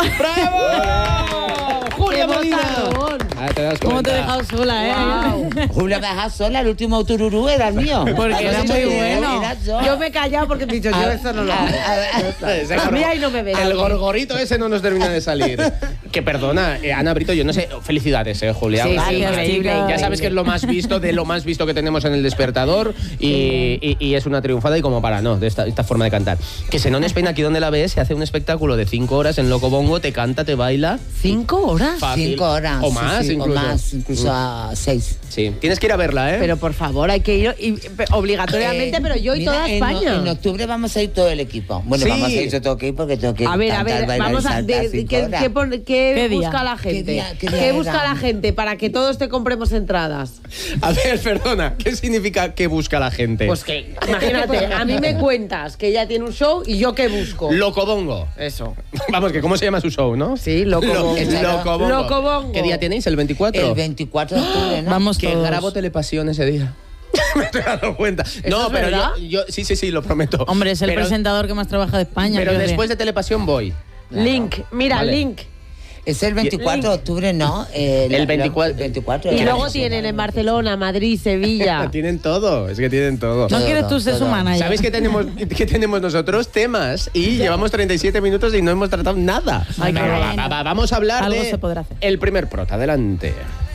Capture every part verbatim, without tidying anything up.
¡Bravo! ¡Julia Molina! Ah, ¿te das ¿Cómo te he cuenta? dejado sola, eh? Wow. Julia me ha dejado sola, el último tururú era el mío. Porque era muy bueno. Era yo. Yo me he callado porque he dicho, yo eso no lo hago. Ese A mí gorgo- ahí no me ves. El gorgorito ese no nos termina de salir. Que perdona, eh, Ana Brito, yo no sé. Felicidades, eh, Julia. Sí, sí, Gracias, increíble. chicas. Ya sabes que es lo más visto, de lo más visto que tenemos en El Despertador y, y- y es una triunfada y como para, no, de esta, esta forma de cantar. Que Senón Spain, aquí donde la ves, se hace un espectáculo de cinco horas en Loco Bongo, te canta, te baila. ¿Cinco horas? Fácil. Cinco horas. O sí, más, sí, incluso. O más, incluso a seis. Sí, tienes que ir a verla, ¿eh? Pero por favor, hay que ir y- pe- obligatoriamente, Eh, pero yo y mira, toda en- España. En, octubre vamos a ir todo el equipo. Bueno, Sí. vamos a ir, yo tengo que ir porque tengo que A ver, a cantar, ver, bailar y vamos a saltar de- de- cinco ¿qué, horas. qué pon- qué ¿Qué día? busca la gente? ¿Qué día- qué ¿Qué, día era? busca la gente para que todos te compremos entradas? A ver, perdona, ¿qué significa que busca la gente? Pues que, imagínate, a mí me cuentas que ella tiene un show y yo qué busco. Loco Bongo. Eso. Vamos, que ¿cómo se llama su show, no? Sí, Loco Lo- Bongo. Loco Bongo. Loco Bongo. ¿Qué día tenéis? ¿El veinticuatro? El veinticuatro de octubre, ¿no? Vamos Que todos. grabo Telepasión ese día. Me he dado cuenta. No, es pero verdad? yo, yo- sí, sí, sí, lo prometo. Hombre, es el Pero- presentador que más trabaja de España. Pero creo que- después de Telepasión voy. Link, mira, Vale. Link. Es el veinticuatro de octubre, ¿no? Eh, la- El veinticuatro. el veinticuatro. Y de luego octubre. tienen en Barcelona, Madrid, Sevilla. Tienen todo, es que tienen todo. ¿No Todo, quieres tú ser su todo. manager? ¿Sabéis que tenemos, que tenemos nosotros? Temas y llevamos treinta y siete minutos y no hemos tratado nada. Ay, Venga, qué va, bueno. va, va, vamos a hablar Algo de se podrá hacer. el primer prota. Adelante.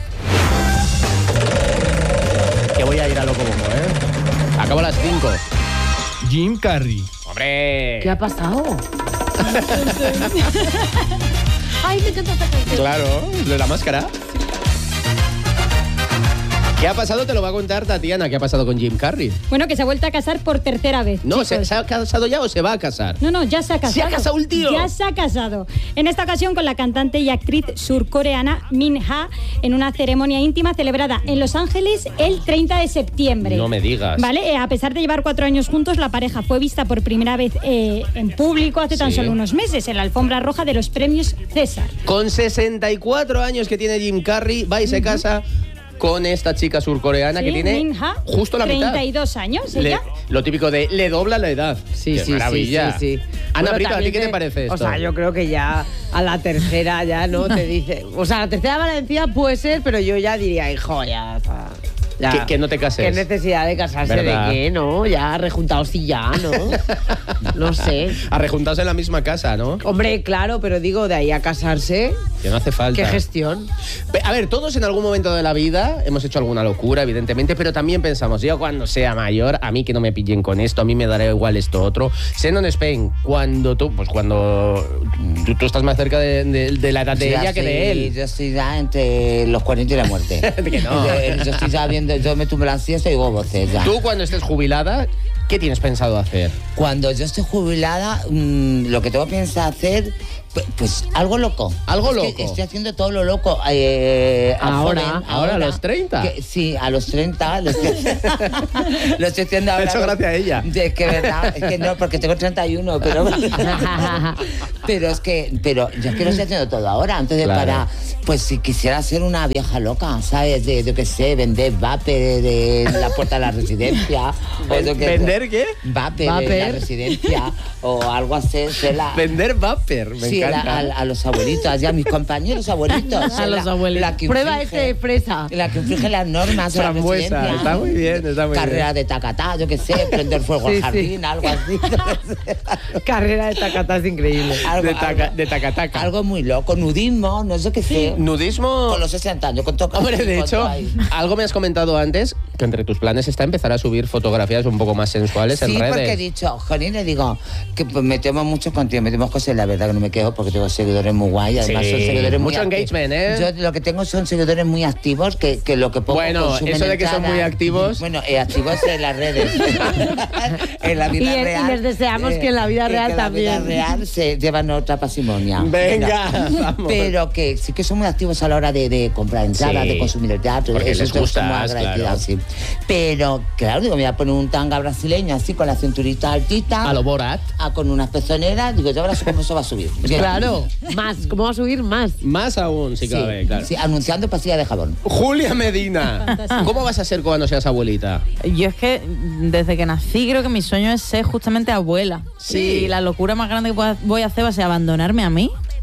Que voy a ir a Loco Bongo, ¿eh? Acabo a las cinco. Jim Carrey. ¡Hombre! ¿Qué ha pasado? Ay, me encanta esta canción. Claro, de la máscara. ¿Qué ha pasado? Te lo va a contar Tatiana. ¿Qué ha pasado con Jim Carrey? Bueno, que se ha vuelto a casar por tercera vez. No, ¿se, chicos. ¿se ha casado ya o se va a casar? No, no, ya se ha casado. ¿Se ha casado el tío? Ya se ha casado. En esta ocasión con la cantante y actriz surcoreana Min Ha en una ceremonia íntima celebrada en Los Ángeles el treinta de septiembre. No me digas. Vale, eh, a pesar de llevar cuatro años juntos, la pareja fue vista por primera vez eh, en público hace tan Sí. solo unos meses en la alfombra roja de los premios César. Con sesenta y cuatro años que tiene Jim Carrey, va y se casa con esta chica surcoreana Sí, que tiene Min Ha, justo la mitad. treinta y dos años, Le- ella. lo típico de le dobla la edad. Sí, Qué sí, maravilla. sí, sí, sí. Ana Bueno, Brito, ¿a ti también qué te parece esto? O sea, yo creo que ya a la tercera ya no te dice. O sea, la tercera Valencia puede ser, pero yo ya diría, hijo, ya. o sea, ya. Que- que no te cases. ¿Qué necesidad de casarse? ¿Verdad? ¿De qué? No, ya rejuntados sí ya, ¿no? No sé. A rejuntarse en la misma casa, ¿no? Hombre, claro, pero digo, de ahí a casarse, Que no hace falta. qué gestión. Pe- A ver, todos en algún momento de la vida hemos hecho alguna locura, evidentemente, pero también pensamos, yo cuando sea mayor, a mí que no me pillen con esto, a mí me dará igual esto otro. Senón Spain, cuando tú, pues cuando tú, tú estás más cerca de, de- de la edad de Sí, ella así, que de él. Yo estoy ya entre los cuarenta y la muerte. Que no. Yo, yo estoy ya viendo, yo me tumbo la siesta y digo voces ya. Tú cuando estés jubilada, ¿qué tienes pensado hacer? Cuando yo esté jubilada, mmm, lo que tengo pensado hacer, pues, pues algo loco. ¿Algo Es que loco? estoy haciendo todo lo loco. Eh, a Ahora, joven, ahora, a los treinta. Que- sí, a los treinta. Lo estoy, lo estoy haciendo ahora. Me ha hecho gracia a ella. Es que verdad, es que no, porque tengo treinta y uno, pero. pero es que, pero yo es que lo estoy haciendo todo ahora. Entonces, Claro. para. Pues si quisiera ser una vieja loca, ¿sabes? De, yo qué sé, vender vape de la puerta de la residencia. o yo qué sé. ¿Vender qué? Vape, de Vape. la residencia o algo así. ser la- Vender vapor, me sí, la- encanta. a, a los abuelitos, ya a mis compañeros abuelitos. A ser los la- abuelitos. la que Prueba infringe- este fresa. La que infringe las normas de la Frambuesa, residencia. está muy bien, está muy Carrera bien. de tacatá, yo qué sé, prender fuego Sí, al sí. jardín, algo así. Carrera de tacata es increíble. algo, De taca- algo- de tacataca. algo muy loco, nudismo, no sé qué sé. Nudismo. Con los sesenta años, con todo. Hombre, de con hecho, todo ahí. algo me has comentado antes, que entre tus planes está empezar a subir fotografías un poco más sensuales en Sí, redes. porque he dicho, Jolín, le digo que pues, metemos mucho contenido, metemos cosas, la verdad que no me quejo porque tengo seguidores muy guay, además Sí, son seguidores muy mucho acti- engagement, ¿eh? Yo lo que tengo son seguidores muy activos que, que lo que pongo Bueno, consumen eso de que son entradas. muy activos. Bueno, eh, activos en las redes. en la vida Y- y real. les deseamos que en la vida y real que en la también. vida real se llevan otra pasimonia. Venga, Pero- vamos. Pero que sí que son muy activos a la hora de, de comprar entradas, Sí. de consumir el teatro. Porque eso les estoy gustas, muy agradecida, claro. sí. Pero, claro, digo, me voy a poner un tanga brasileño así con la cinturita altita. A lo Borat. Ah, con unas pezoneras, digo, ya verás cómo eso va a subir. Claro, más. ¿Cómo va a subir más? Más aún, si Sí, cabe, claro. sí, anunciando pastilla de jabón. Julia Medina, ¿cómo vas a ser cuando seas abuelita? Yo es que desde que nací creo que mi sueño es ser justamente abuela. Sí. Y la locura más grande que pueda- voy a hacer va a ser abandonarme a mí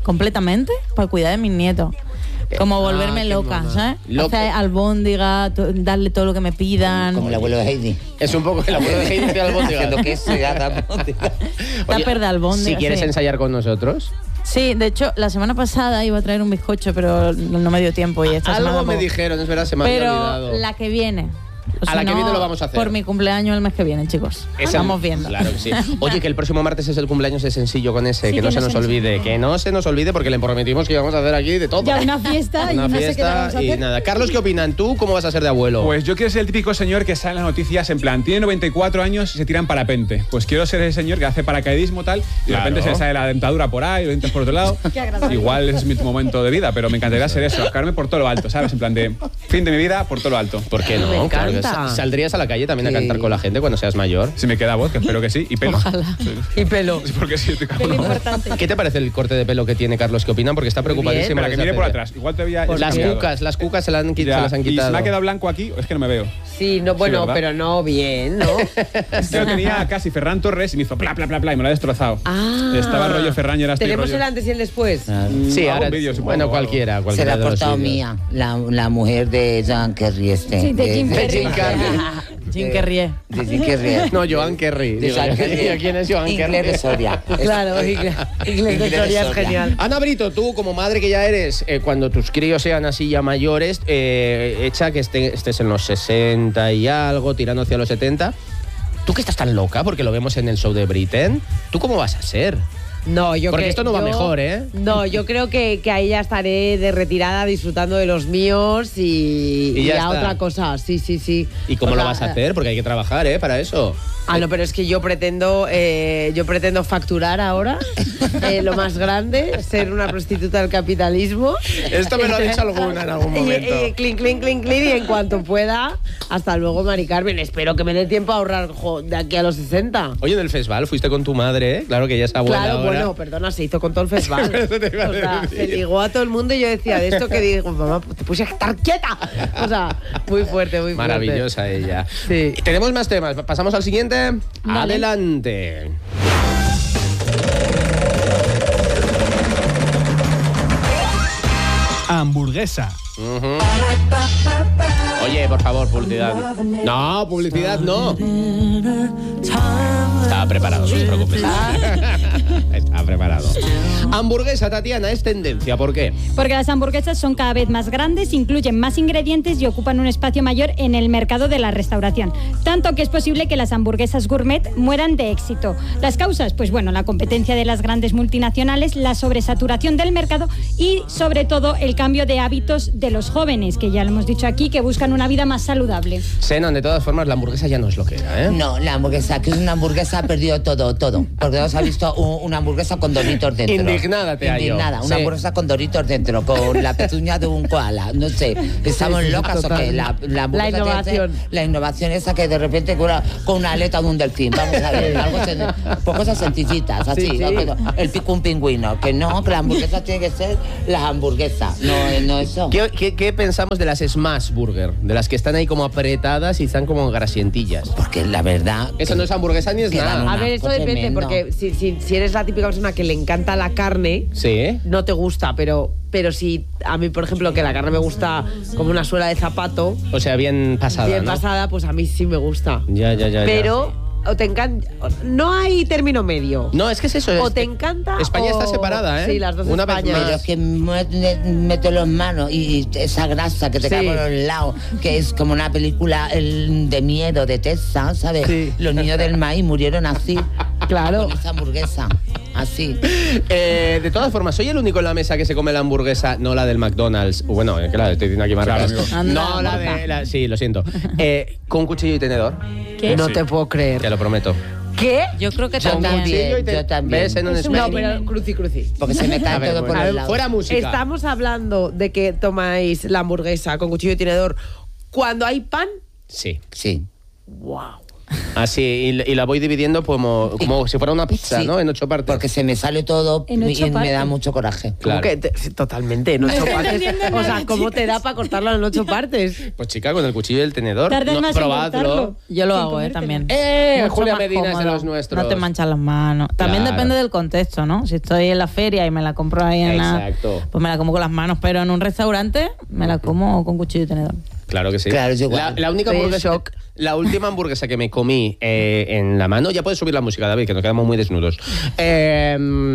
completamente para cuidar de mis nietos. Como volverme Ah, qué loca, mona. ¿sabes? Loca. Hacer albóndiga, to- darle todo lo que me pidan. Como el abuelo de Heidi. Es un poco el abuelo de Heidi de albóndigas. Haciendo queso y haga albóndigas. Oye, Tupper de albóndigas, si quieres sí. ensayar con nosotros. Sí, de hecho, la semana pasada iba a traer un bizcocho, pero no me dio tiempo. Y esta semana Algo me tampoco. dijeron, es verdad, se me había Pero olvidado. la que viene. O A si la que no, viene lo vamos a hacer. Por mi cumpleaños el mes que viene, chicos. Ese- Vamos viendo. Claro que sí. Oye, que el próximo martes es el cumpleaños de Sencillo con ese, Sí, que no que se no nos se nos olvide, olvide. que no se nos olvide porque le prometimos que íbamos a hacer aquí de todo. Ya una fiesta y Una no sé qué fiesta vamos a y hacer. nada. Carlos, ¿qué opinan? ¿Tú cómo vas a ser de abuelo? Pues yo quiero ser el típico señor que sale en las noticias en plan, tiene noventa y cuatro años y se tira en parapente. Pues quiero ser ese señor que hace paracaidismo tal y de Claro. repente se le sale la dentadura por ahí, los dientes por otro lado. Qué agradable. Igual ese es mi momento de vida, pero me encantaría ser eso, sacarme por todo lo alto, ¿sabes? En plan de fin de mi vida por todo lo alto. ¿Por qué no? Me Claro que encanta. sa- ¿Saldrías a la calle también a Sí. cantar con la gente cuando seas mayor? Si me queda voz, que espero que sí, y pelo. Ojalá. Y pelo. Sí, porque sí, estoy Qué cabrón. importante. ¿Qué te parece el corte de pelo que tiene Carlos? ¿Qué opinan? Porque está preocupadísimo. Espera, que desde mire hace por días. atrás. Igual te había Las cambiado. cucas, las cucas se, la han, qui- Ya, se las han y quitado. se me ha quedado blanco aquí, es que no me veo. Sí, no, bueno, ¿verdad? pero no bien, ¿no? Es que lo tenía casi Ferran Torres y me hizo pla, pla, pla, pla y me lo ha destrozado. Ah. Estaba rollo Ferran y ahora estoy Tenemos rollo... el antes y el después. Sí, Hago ahora. un vídeo, supongo, bueno, o algo. cualquiera. Se cualquiera la ha de los portado vídeos. mía, la, la mujer de Jean Kerry este. Sí, de Jim Carrey. Jim Carrey. Jim Kerry. De Jim Carrey. No, Joan Kerry. De Digo, Jean ¿y Kerry. ¿Quién es Joan Inglés Kerry? de Soria. Claro, inglés, inglés de Soria es genial. Ana Brito, tú como madre que ya eres, eh, cuando tus críos sean así ya mayores, eh, echa que esté- estés en los sesenta y algo, tirando hacia los setenta. ¿Tú que estás tan loca? Porque lo vemos en el show de Britain. ¿Tú cómo vas a ser? No, yo Porque que- esto no va yo- mejor, ¿eh? No, yo creo que, que ahí ya estaré de retirada disfrutando de los míos y, Y ya a está. otra cosa. Sí, sí, sí. ¿Y cómo O lo sea, vas a hacer? Porque hay que trabajar, ¿eh? Para eso. Ah, no, pero es que yo pretendo, eh, yo pretendo facturar ahora eh, lo más grande, ser una prostituta del capitalismo. Esto me lo ha dicho alguna en algún Y- momento. Y, clink, clink, clink, clink, y en cuanto pueda, hasta luego, Mari Carmen. Espero que me dé tiempo a ahorrar jo, de aquí a los sesenta. Oye, en el festival fuiste con tu madre, ¿eh? Claro que ella es abuela Claro, ahora. bueno, perdona, se hizo con todo el festival. Eso te iba a O sea, decir. se ligó a todo el mundo y yo decía, de esto que digo, mamá, te puse a estar quieta. O sea, muy fuerte, muy fuerte. Maravillosa ella. Sí. Tenemos más temas. Pasamos al siguiente. Vale. Adelante. Hamburguesa. Ujú. Oye, por favor, publicidad. No, publicidad no. Estaba preparado, no se preocupe. Estaba preparado. Hamburguesa, Tatiana, es tendencia. ¿Por qué? Porque las hamburguesas son cada vez más grandes, incluyen más ingredientes y ocupan un espacio mayor en el mercado de la restauración. Tanto que es posible que las hamburguesas gourmet mueran de éxito. ¿Las causas? Pues bueno, la competencia de las grandes multinacionales, la sobresaturación del mercado y sobre todo el cambio de hábitos de los jóvenes, que ya lo hemos dicho aquí, que buscan una vida más saludable. Senan, de todas formas, la hamburguesa ya no es lo que era, ¿eh? No, la hamburguesa, que es una hamburguesa, ha perdido todo, todo. Porque os ha visto un- una hamburguesa con doritos dentro. Indignada te hallo. Indignada, una Sí. hamburguesa con doritos dentro, con la pezuña de un koala. No sé, ¿estamos Sí, sí, locas o total. qué? La, la, hamburguesa La innovación. tiene que ser- La innovación esa que de repente con una, con una aleta de un delfín. Vamos a ver, algo sen- pues cosas sencillitas, así. Sí, sí. ¿no? Que no- El pico un pingüino. Que no, que la hamburguesa tiene que ser la hamburguesa, no, no eso. ¿Qué, qué, qué pensamos de las Smash Burger? De las que están ahí como apretadas y están como grasientillas. Porque la verdad... Eso no es hamburguesa ni es Que dan nada. A ver, eso asco depende, tremendo. porque si, si, si eres la típica persona que le encanta la carne, Sí, ¿eh? no te gusta, pero, pero si a mí, por ejemplo, que la carne me gusta como una suela de zapato, O sea, bien pasada, bien ¿no? pasada, pues a mí sí me gusta. Ya, ya, ya. ya. Pero o te encanta, no hay término medio. No, es que es eso. O es- te encanta España o- está separada, ¿eh? Sí, las dos Una vez Españas. más. Pero que me- meto las manos y esa grasa que te Sí. cae por los lados, que es como una película el, de miedo, de Tessa, ¿sabes? Sí. Los niños del maíz murieron así. Claro. Con esa hamburguesa, así. Eh, de todas formas, soy el único en la mesa que se come la hamburguesa, no la del McDonald's. Bueno, eh, claro, estoy diciendo aquí marcas. Claro, amigo. Anda, No, la marca. de... la- sí, lo siento. Eh, con cuchillo y tenedor, ¿Qué? No Sí. te puedo creer. te lo prometo. ¿Qué? Yo creo que Yo también. también. Cuchillo y te- yo también. ¿Ves? En un Es un No, espejo. pero cruci, cruci. Porque se me A cae ver, todo bueno, por a los ver, lados. fuera música. Estamos hablando de que tomáis la hamburguesa con cuchillo y tenedor cuando hay pan. Sí. Sí. ¡Wow! Así, y, y la voy dividiendo como, como si fuera una pizza, Sí. ¿no? En ocho partes. Porque se me sale todo En y ocho me partes. da mucho coraje. Claro. ¿Cómo que te- sí, totalmente, en ocho partes. O sea, ¿cómo te da para cortarlo en ocho partes? Pues chica, con el cuchillo y el tenedor. Tardas no, más en probadlo. cortarlo. Yo lo Sin hago, ¿eh? comértelo. También. ¡Eh! Mucho Julia más Medina es de cómodo. los nuestros. No te manchan las manos. También Claro. depende del contexto, ¿no? Si estoy en la feria y me la compro ahí en Exacto. la... Pues me la como con las manos, pero en un restaurante me la como con cuchillo y tenedor. Claro que sí. Claro, yo la, igual. la única Estoy en hamburguesa, shock. la última hamburguesa que me comí eh, en la mano, ya puedes subir la música, David, que nos quedamos muy desnudos. Eh,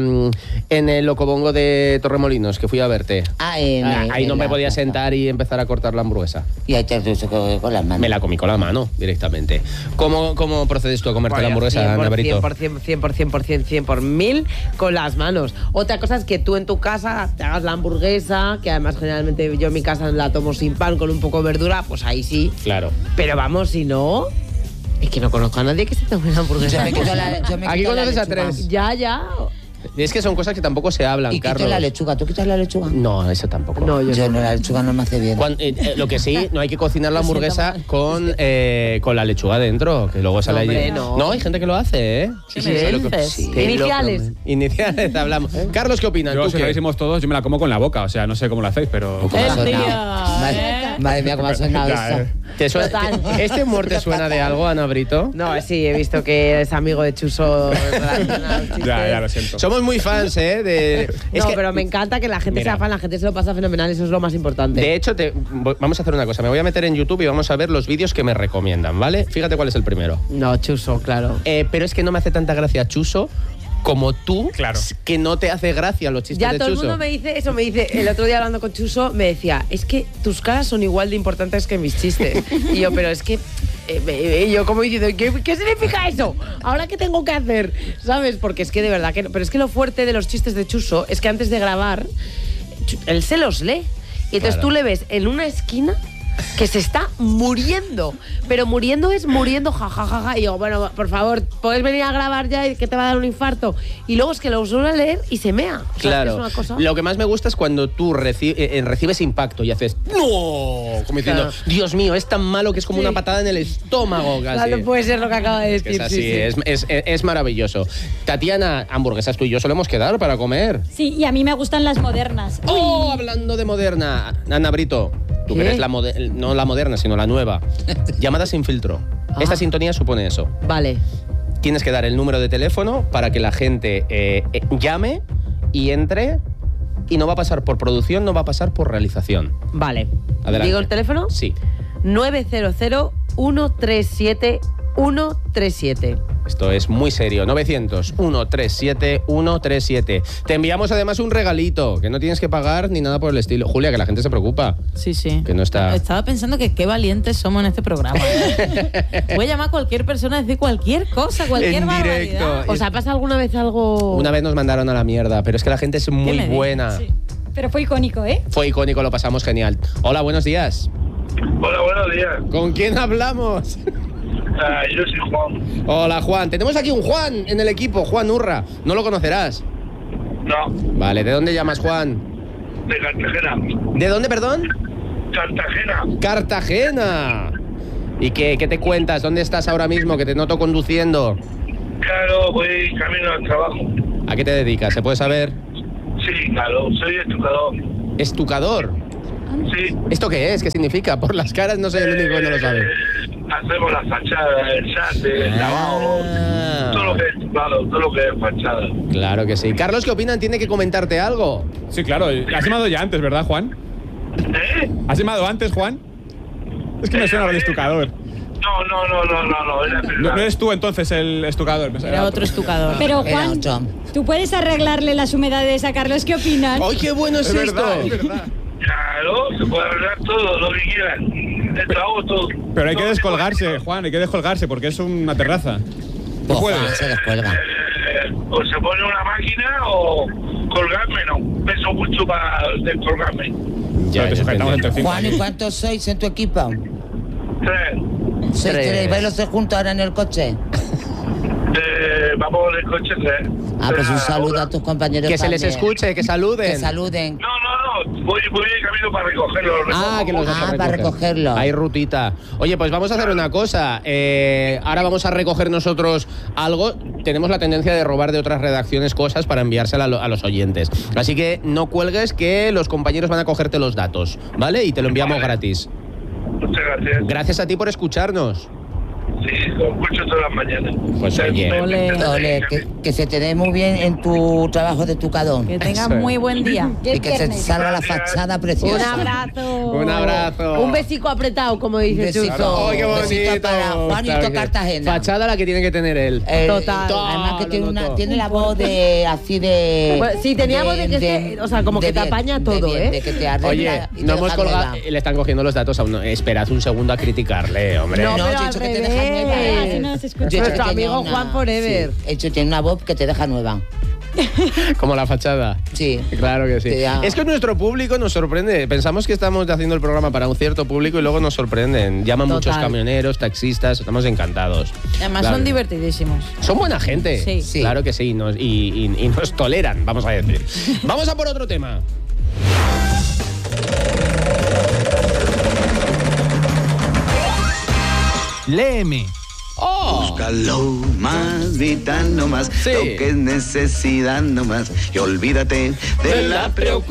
en el Locobongo de Torremolinos, que fui a verte. Ah, en- Ah, ahí en no me la podía plaza. sentar y empezar a cortar la hamburguesa. Y ahí te has hecho con, con las manos. Me la comí con la mano directamente. ¿Cómo, cómo procedes tú a comerte la hamburguesa, Ana Brito? cien por ciento, cien por ciento, cien por ciento, cien por mil con las manos. Otra cosa es que tú en tu casa te hagas la hamburguesa, que además generalmente yo en mi casa la tomo sin pan, con un poco de verdura, pues ahí sí. Claro. Pero vamos, si no... Es que no conozco a nadie que se tome una hamburguesa. Yo me quito la, yo me Aquí quito la conoces a lechuga. tres. Ya, ya. Es que son cosas que tampoco se hablan, Y quito Carlos. la lechuga. ¿Tú quitas la lechuga? No, eso tampoco. No, yo Yo no, la lechuga no me hace bien. Cuan- eh, eh, lo que sí, no hay que cocinar la hamburguesa con, eh, con la lechuga dentro, que luego sale No, allí. hombre, no. hay gente que lo hace, ¿eh? ¿Qué me lo que- dices? sí, Iniciales. lo- Iniciales, hablamos. Carlos, ¿qué opinas? Yo, ¿Tú si qué? lo hicimos todos, yo me la como con la boca. O sea, no sé cómo lo hacéis, pero... ¿Cómo ha El sonado? tío, Madre, ¿eh? madre mía, cómo ha sonado Ya, eso. eh. ¿Te suena- Total. te- ¿Este humor te suena de algo, Ana Brito? No, sí, he visto que es amigo de Chuso. relacionado, chistes. Ya, ya lo siento. Somos muy fans, ¿eh? De, es No, que- pero me encanta que la gente Mira. sea fan, la gente se lo pasa fenomenal, eso es lo más importante. De hecho, te- vo- vamos a hacer una cosa. Me voy a meter en YouTube y vamos a ver los vídeos que me recomiendan, ¿vale? Fíjate cuál es el primero. No, Chuso, claro. Eh, pero es que no me hace tanta gracia Chuso como tú, Claro. que no te hace gracia los chistes Ya de todo el Chuso. mundo me dice eso, me dice, el otro día hablando con Chuso, me decía, es que tus caras son igual de importantes que mis chistes. Y yo, pero es que, eh, eh, yo como diciendo, ¿qué, ¿qué significa eso? ¿Ahora qué tengo que hacer? ¿Sabes? Porque es que de verdad que no. Pero es que lo fuerte de los chistes de Chuso es que antes de grabar, Chu- él se los lee. Y entonces Claro. tú le ves en una esquina que se está muriendo. Pero muriendo es muriendo, jajajaja. Ja, ja. Y digo, bueno, por favor, ¿puedes venir a grabar ya y que te va a dar un infarto? Y luego es que lo suelo leer y se mea. O sea, Claro. es una cosa... Lo que más me gusta es cuando tú reci- eh, eh, recibes impacto y haces ¡no! Como diciendo, Claro. Dios mío, es tan malo que es como Sí. una patada en el estómago casi. Claro, no puede ser lo que acaba de Es que decir. es así, sí, sí. Es, es- es- es maravilloso. Tatiana, hamburguesas tú y yo solemos quedar para comer. Sí, y a mí me gustan las modernas. ¡Oh! Hablando de moderna. Ana Brito, tú que ¿Qué? eres la mode- no la moderna, sino la nueva. Llamada sin filtro. Esta Ah. sintonía supone eso. Vale. Tienes que dar el número de teléfono para que la gente eh, eh, llame y entre y no va a pasar por producción, no va a pasar por realización. Vale. Adelante. ¿Digo el teléfono? Sí. nueve cero cero, uno tres siete, uno tres siete. Esto es muy serio. novecientos, uno tres siete, uno tres siete. Te enviamos además un regalito, que no tienes que pagar ni nada por el estilo. Julia, que la gente se preocupa. Sí, sí. Que no está- Estaba pensando que qué valientes somos en este programa. ¿eh? Voy a llamar a cualquier persona a decir cualquier cosa, cualquier En barbaridad. directo. ¿Os ha pasado alguna vez algo...? Una vez nos mandaron a la mierda, pero es que la gente es muy me dices? buena. Sí. Pero fue icónico, ¿eh? Fue icónico, lo pasamos genial. Hola, buenos días. Hola, buenos días. ¿Con quién hablamos? Ah, yo soy Juan. Hola, Juan. Tenemos aquí un Juan en el equipo, Juan Urra. ¿No lo conocerás? No, Vale, ¿de dónde llamas, Juan? de Cartagena. ¿De dónde, perdón? Cartagena. Cartagena. ¿Y qué, qué te cuentas? ¿Dónde estás ahora mismo? Que te noto conduciendo. Claro, voy camino al trabajo. ¿A qué te dedicas? ¿Se puede saber? Sí, claro, soy estucador. Estucador. Sí. ¿Esto qué es? ¿Qué significa? Por las caras no soy el único que no lo sabe. Eh, hacemos la fachada, el sate, el lavado, Ah. todo lo que es estucado, todo lo que es fachada. Claro que sí. Carlos, ¿qué opinan? ¿Tiene que comentarte algo? Sí, claro. Has llamado ya antes, ¿verdad, Juan? ¿Eh? ¿Has llamado antes, Juan? Es que me suena el estucador. No, no, no, no, no, no, era No, verdad. no eres tú entonces el estucador. me suena Era otro estucador. Pero Era Juan, otro. ¿tú puedes arreglarle las humedades a Carlos? ¿Qué opinan? ¡Ay, qué bueno es, Es esto! verdad, es verdad. Claro, se puede arreglar todo, lo que quieran. Esto hago todo. Pero hay que No, descolgarse, Juan, hay que descolgarse porque es una terraza. Pues, puedes. Juan, se descuelga. Eh, o se pone una máquina o colgarme, no. Peso mucho para descolgarme. Ya, Pero te ya sujetamos entendí. entre cinco. Juan, ¿y cuántos sois en tu equipo? Tres. Sois Tres. tres. ¿Vais los tres juntos ahora en el coche? Eh, vamos en el coche tres. Ah, pues un Tres saludo ahora. a tus compañeros Que se les también. escuche, que saluden. Que saluden. No, no, no, voy, voy de camino para recogerlo. Ah, que los vas a Ah, recoger. para recogerlo. Hay rutita. Oye, pues vamos a hacer una cosa. Eh, ahora vamos a recoger nosotros algo. Tenemos la tendencia de robar de otras redacciones cosas para enviársela a, lo- a los oyentes. Así que no cuelgues, que los compañeros van a cogerte los datos, ¿vale? Y te lo enviamos Vale. gratis. Muchas gracias. Gracias a ti por escucharnos. Sí, lo escucho todas las mañanas. Pues oye. Ole. Ole, que, que se te dé muy bien en tu trabajo de tucadón. Que tengas Eso es. muy buen día. Y que se salga la fachada Un preciosa. abrazo. Un abrazo. Un besico apretado, como Un dice besito. Chuso. ¡Ay, qué Un bonito! besito para Juanito Está bien. Cartagena. Fachada la que tiene que tener él. Eh, Total. Además que Lo tiene, noto. una, tiene la voz de así de... Pues sí, tenía voz de que se- o sea, como que te bien, apaña de todo, bien, ¿eh? De que te arregla Oye, y te no hemos deja colgado. nueva. Le están cogiendo los datos aún. Esperad un segundo a criticarle, hombre. No, No, pero yo he al dicho que te revés. deja nueva. Así no se escucha. Yo he dicho Nuestro que tenía amigo Juan Forever. Sí, he dicho tiene una voz que te deja nueva. Como la fachada. Sí. Claro que sí. Te da- Es que nuestro público nos sorprende. Pensamos que estamos haciendo el programa para un cierto público y luego nos sorprenden. Llaman Total. muchos camioneros, taxistas. Estamos encantados. Además Claro. son divertidísimos. Son buena gente. Sí. Sí. Claro que sí. Y nos, y, y- y nos toleran, vamos a decir. Vamos a por otro tema. Léeme. ¡Oh! Búscalo más, vital no más, Sí. lo que es necesidad no más, y olvídate de la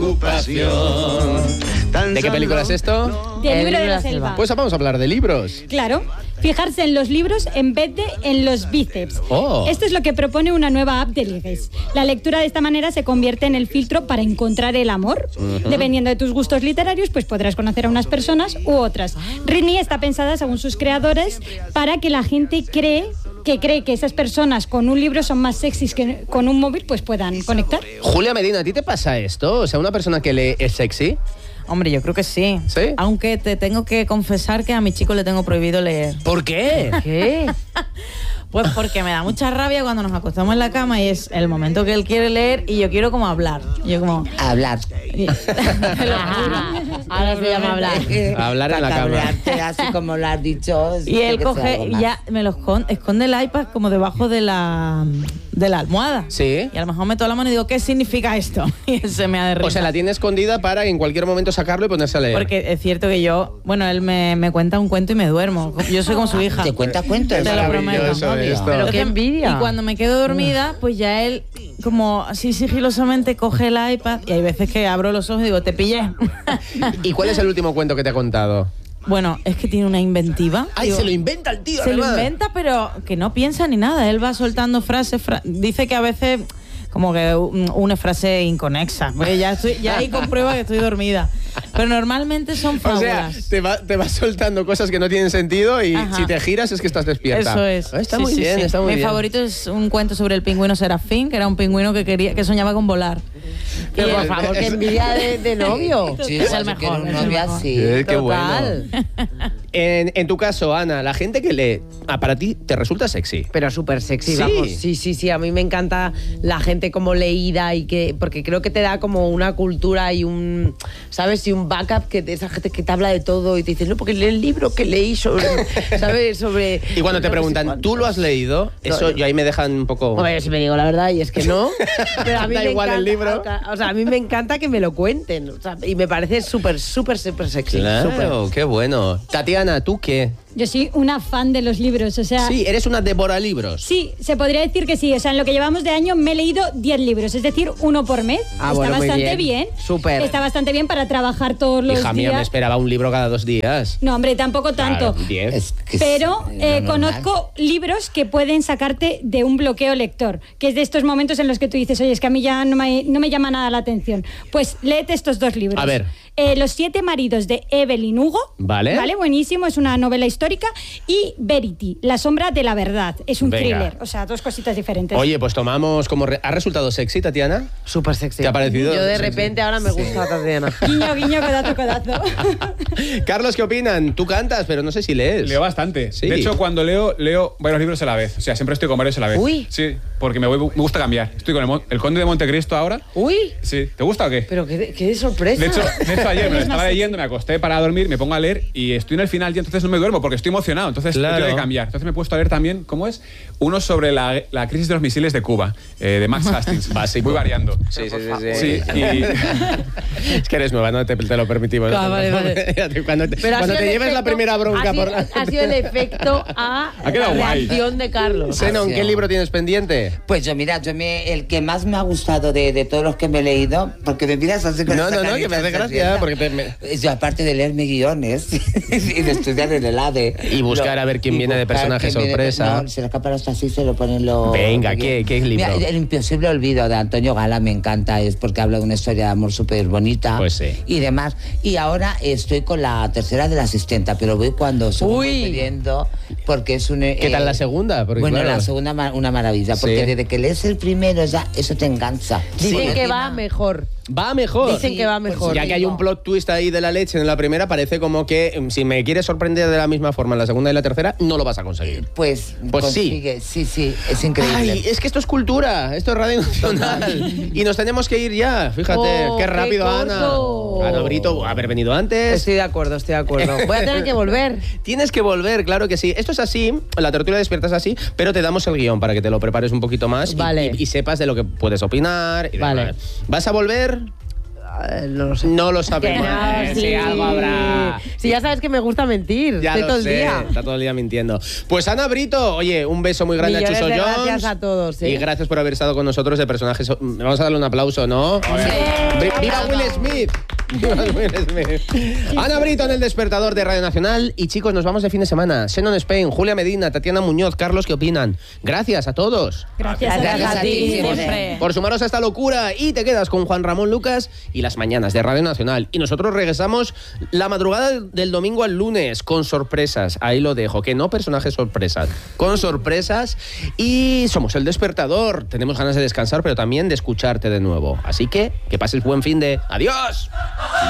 preocupación. Tan ¿De qué solo- película es esto? Del El libro de libro la de la selva. Pues vamos a hablar de libros. Claro, fijarse en los libros en vez de en los bíceps. Oh. Esto es lo que propone una nueva app de ligues. La lectura de esta manera se convierte en el filtro para encontrar el amor. Dependiendo de tus gustos literarios, pues podrás conocer a unas personas u otras. Rini está pensada, según sus creadores, para que la gente cree que cree que esas personas con un libro son más sexys que con un móvil, pues puedan conectar. Julia Medina, ¿a ti te pasa esto? O sea, una persona que lee es sexy. Hombre, yo creo que sí. ¿Sí? Aunque te tengo que confesar que a mi chico le tengo prohibido leer. ¿Por qué? ¿Qué? Pues porque me da mucha rabia cuando nos acostamos en la cama y es el momento que él quiere leer y yo quiero como hablar. Yo como... Hablar. Te lo juro. Ahora se llama hablar. Hablar en la Para cama. cabrearte, así como lo has dicho. Y él tiene que ser coge algo y más. ya me lo esconde, esconde el iPad como debajo de la, de la almohada. Sí. Y a lo mejor meto la mano y digo, ¿qué significa esto? Y él se me ha de risa. O sea, la tiene escondida para en cualquier momento sacarlo y ponerse a leer. Porque es cierto que yo, bueno, él me, me cuenta un cuento y me duermo. Yo soy como su hija. ¿Te cuenta cuentos? Te lo prometo. Maravilloso esto. Pero Es qué que- envidia. Y cuando me quedo dormida, pues ya él, como así sigilosamente, coge el iPad y hay veces que abro los ojos y digo, te pillé. ¿Y cuál es el último cuento que te ha contado? Bueno, es que tiene una inventiva. ¡Ay, Digo, se lo inventa el tío! se lo además! inventa, pero que no piensa ni nada. Él va soltando frases. fra- Dice que a veces como que un- una frase inconexa. Pues ya, estoy, ya ahí comprueba que estoy dormida. Pero normalmente son O sea, fábulas. te va, te vas soltando cosas que no tienen sentido y Ajá. si te giras es que estás despierta. Eso es. Ah, Está Sí, muy sí, bien, sí. está muy Mi bien. favorito es un cuento sobre el pingüino Serafín, que era un pingüino que quería, que soñaba con volar. Pero Y por él- favor, qué envidia de, de novio. Sí, Es si el quiero mejor, un es el novio mejor. así. Eh, qué Total. bueno. En, en tu caso, Ana, la gente que lee, ah, para ti te resulta sexy. Pero súper sexy, Sí. vamos. Sí, sí, sí. A mí me encanta la gente como leída y que. Porque creo que te da como una cultura y un. ¿Sabes? Y un backup que de esa gente que te habla de todo y te dices, no, porque lee el libro que leí sobre. ¿Sabes? Sobre. Y cuando te no sé preguntan, cuánto. ¿tú lo has leído? Eso No, yo ahí me dejan un poco... Hombre, yo si me digo la verdad y es que no. Pero a mí Da me igual el encanta, libro. O sea, a mí me encanta que me lo cuenten. O sea, y me parece súper, súper, súper sexy. súper. Claro, qué bueno. Tatiana, ¿tú qué? Yo soy una fan de los libros, o sea... Sí, eres una devora libros. Sí, se podría decir que sí. O sea, en lo que llevamos de año me he leído diez libros, es decir, uno por mes. Ah, Está bueno, muy bastante bien. bien. Súper. Está bastante bien para trabajar todos los Hija mía, días. me esperaba un libro cada dos días. No, hombre, tampoco tanto. Claro, diez. Es que es Pero lo eh, normal. conozco libros que pueden sacarte de un bloqueo lector, que es de estos momentos en los que tú dices, oye, es que a mí ya no me, no me llama nada la atención. Pues léete estos dos libros. A ver. Eh, Los siete maridos de Evelyn Hugo. Vale. Vale, buenísimo, es una novela histórica. Y Verity, La sombra de la verdad. Es un Venga. thriller, o sea, dos cositas diferentes. Oye, pues tomamos como... re- ¿Ha resultado sexy, Tatiana? Súper sexy. ¿Te ha parecido Yo de sexy? repente ahora me gusta Tatiana. Guiño, guiño, codazo, codazo. Carlos, ¿qué opinan? Tú cantas, pero no sé si lees. Leo bastante. Sí. De hecho, cuando leo, leo varios libros a la vez. O sea, siempre estoy con varios a la vez. Uy. Sí. porque me, voy, me gusta cambiar. Estoy con el, Mon- el Conde de Montecristo ahora. Uy, Sí, ¿te gusta o qué? pero qué, qué sorpresa. De hecho, de hecho, ayer me lo estaba leyendo, me acosté para dormir, me pongo a leer y estoy en el final y entonces no me duermo porque estoy emocionado. Entonces Claro. tengo que cambiar. Entonces me he puesto a leer también, ¿cómo es? Uno sobre la, la crisis de los misiles de Cuba, eh, de Max Hastings. Básico. Voy variando. Sí, sí, sí, sí. Sí, y Es que eres nueva, no te, te lo permitimos. Ah, vale, vale. Cuando te, Pero ha cuando sido te el lleves la efecto- primera bronca ha sido, por la... ha sido el efecto a Ha quedado la guay. reacción de Carlos. Zenon, ¿qué libro tienes pendiente? Pues yo, mira, yo me, el que más me ha gustado de, de todos los que me he leído, porque me miras así con No, esa no, no, que me carita hace gracia, sonriente. porque te- me- Yo, aparte de leerme guiones y de estudiar en el A D E. Y buscar a ver quién y viene de buscar personaje quién viene de- sorpresa. No, se le escapan los así, se lo ponen los... Venga, ¿qué- qué libro? Mira, el imposible olvido de Antonio Gala me encanta, es porque habla de una historia de amor súper bonita. Pues sí. Y demás. Y ahora estoy con la tercera de la asistenta, pero voy cuando se Uy. voy pidiendo, porque es un... ¿Qué tal la segunda? Porque, bueno, claro, la segunda ma- una maravilla, porque Sí. desde que lees el primero ya eso te engancha. Dicen Sí, que encima- va mejor. va mejor. Dicen que va pues mejor. Ya que hay un plot twist ahí de la leche en la primera, parece como que mm, si me quieres sorprender de la misma forma en la segunda y la tercera, no lo vas a conseguir. Pues, Pues sí. consigue, sí, sí, es increíble. Ay, es que esto es cultura, esto es Radio Nacional. Y nos tenemos que ir ya, fíjate, Oh, qué qué rápido, Ana. corto. Ana Brito, haber venido antes. Estoy de acuerdo, estoy de acuerdo. Voy a tener que volver. Tienes que volver, claro que sí. Esto es así, la tertulia despierta es así, pero te damos el guión para que te lo prepares un poquito más y- Vale. y, y sepas de lo que puedes opinar. y Vale. demás. ¿Vas a volver? Eh, No lo sé. No lo Que sabemos. no, Eh, sí. Si algo habrá. Si ya sabes que me gusta mentir. Ya Estoy lo todo el sé, día. está todo el día mintiendo. Pues Ana Brito, oye, un beso muy grande Millones a Chuso de Jones. gracias a todos, ¿eh? Y gracias por haber estado con nosotros de personajes. Vamos a darle un aplauso, ¿no? Bri- ¡Viva Will Smith! ¡Viva Will Smith! Ana Brito en el despertador de Radio Nacional. Y chicos, nos vamos de fin de semana. Zenon Spain, Julia Medina, Tatiana Muñoz, Carlos, ¿qué opinan? Gracias a todos. Gracias, Gracias a ti, siempre. Por sumaros a esta locura y te quedas con Juan Ramón Lucas y las mañanas de Radio Nacional. Y nosotros regresamos la madrugada del domingo al lunes con sorpresas. Ahí lo dejo, que no personajes sorpresas, con sorpresas. Y somos el despertador. Tenemos ganas de descansar, pero también de escucharte de nuevo. Así que que pases buen fin de... ¡Adiós!